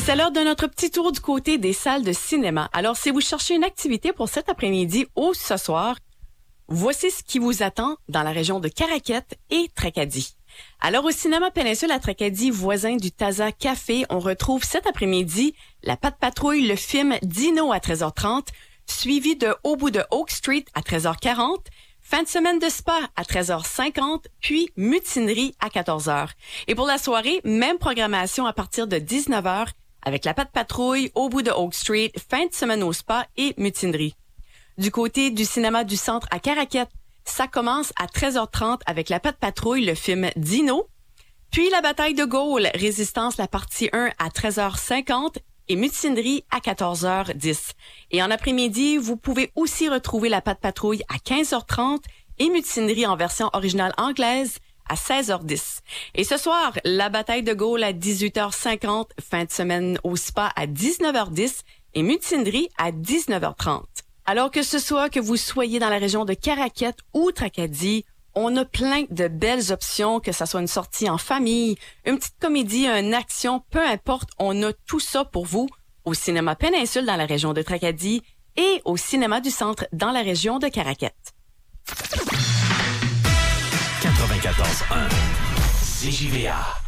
C'est l'heure de notre petit tour du côté des salles de cinéma. Alors, si vous cherchez une activité pour cet après-midi ou ce soir, voici ce qui vous attend dans la région de Caraquette et Tracadie. Alors, au cinéma Péninsule à Tracadie, voisin du Taza Café, on retrouve cet après-midi La Patte Patrouille, le film Dino à 13h30, suivi de Au bout de Oak Street à 13h40, Fin de semaine de spa à 13h50, puis mutinerie à 14h. Et pour la soirée, même programmation à partir de 19h avec La Patte Patrouille, Au bout de Oak Street, Fin de semaine au spa et mutinerie. Du côté du cinéma du centre à Caraquette, ça commence à 13h30 avec La Patte Patrouille, le film Dino, puis La bataille de Gaulle, Résistance, la partie 1 à 13h50 et mutinerie à 14h10. Et en après-midi, vous pouvez aussi retrouver La Patte Patrouille à 15h30 et mutinerie en version originale anglaise à 16h10. Et ce soir, La bataille de Gaulle à 18h50, Fin de semaine au spa à 19h10 et mutinerie à 19h30. Alors que ce soit que vous soyez dans la région de Caraquette ou Tracadie, on a plein de belles options, que ça soit une sortie en famille, une petite comédie, une action, peu importe, on a tout ça pour vous au cinéma Péninsule dans la région de Tracadie et au cinéma du centre dans la région de Caraquette. 94.1 CJVA.